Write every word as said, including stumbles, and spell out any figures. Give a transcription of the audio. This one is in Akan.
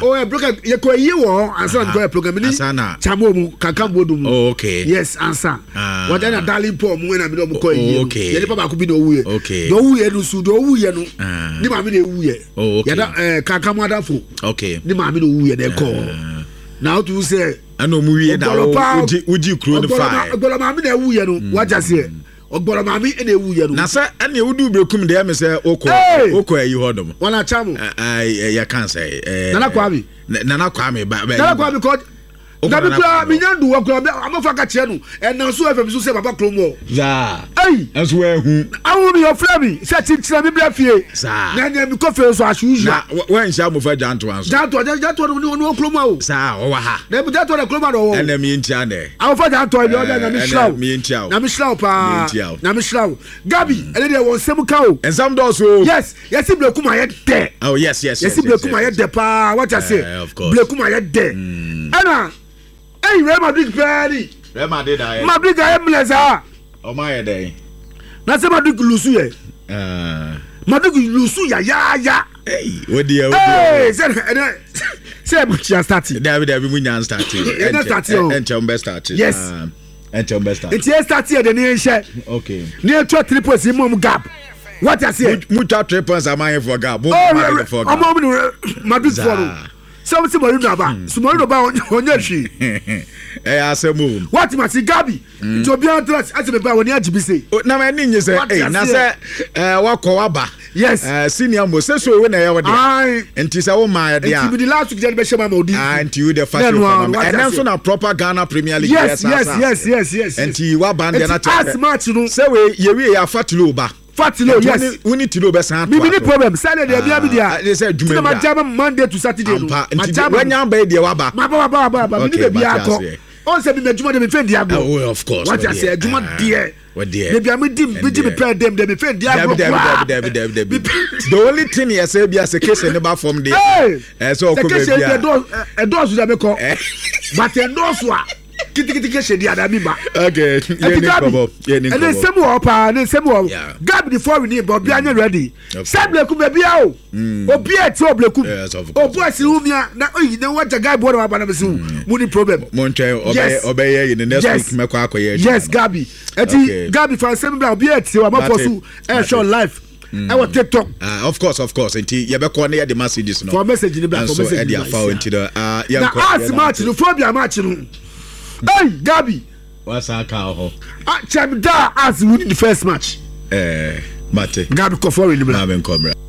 oh a broken ye ko yi wo ansa ko a program ni chamo mu kankan bodu mu oh okay yes ansa what na darling paul mu na me do mu ko yi ye ni papa ko bi no wuye do wuye no su do wuye no ni ma me na wuye ya da kankan mu adafo okay ni ma me no wuye na ko now to say ano mu wiye da uji uji kro the fire ogbolo ma me na wuye no waja se ogboro mami ene ewu ye no na say ene wudu brekum de me say okọ okọ ayi hodom wala chamo eh ya kan say eh nana kwami nana kwami ba nana kwami ko da bi kwa mi nyandu wo kwa amofa ka che no ena so efem so say baba kromo za ei enso ehu awu mi your flami say tintina mi bra fie na na mi ko fe so as usual na wen sha mofa janto anso janto janto no no kromo o sa o wa ha na bi janto na kromo do wo ena mi ntia ne amofa janto bi o na mi slaw mi ntia na mi slaw pa na mi slaw gabi ene de won sem ka o ensam do so yes yes blekum aye de oh yes yes yes blekum aye de pa what I say blekum aye de ana hey, Real Madrid playing. Real Madrid aye. Madrid aye mleza. O ma ye dey. Na se Madrid lusu ye. Eh. Madrid lusu ya ya ya. Hey, what dey? Hey, say say Manchester start. David David Munyan start. Enter start yo. Enter umbe start. Yes. Enter umbe start. It is start here the near share. Okay. Near two three points in mom gap. What I say? Mucha three points am I for gap. Oh, for gap. Madrid for. So we see Morino ba. Morino ba onye shi. Eh asemu. What must Gabi? To be on trust as be ba woni ajibi say. Na me ni say eh na say eh wakọ waba. Yes. Eh senior mo say so we na ye wo dey. Enti say wo ma dey. Enti be the last week be shema ma odi. Ah enti you the first one. And then so na proper Ghana Premier League. Yes yes yes yes yes. Enti wa band na cha. As match no. Say we ye we ya fatilo ba. Fatilo yes. We need to know best hand. Me be problem. Saturday dey bia be dia. They say Juma. Ma jama Monday to Saturday no. Ma jama when yan ba dey wa ba. Ma ba ba ba ba. Me dey bia ko. On say me me Juma dey me friend dia go. Oh of course. What I say Juma there. What there? Dey bia me dim me dim me friend dem dey me friend dia go. The only thing you say be as a case never from there. Eh so ko be bia. E do e do so dey me ko. But e do so a kitikitike shedi adami ba. Okay. Yeah, ni kobo. Yeah, ni kobo. And then same wo pa, and same wo. Gab before we need but bia nye ready. Say bleku be bia o. Obi e ti obleku. Yes, of course. Obo asi umia na oyi na waja guy boy wa ba na be so. Mo ni problem. Mo nche obey obey in the next week me kwa akoye. Yes, Gabi. Eti Gabi for same bla obi e ti wa ma for so e show life. I was TikTok. Uh, of course, of course. Until you be call near the messages no. For message in the back. For message in the back. Until the ah young. Now ask match no phobia match no. Hey, Gabi. What's our cow? Ah, Chamda as winning the first match. Eh, Mate. Gabi Kofori in the black.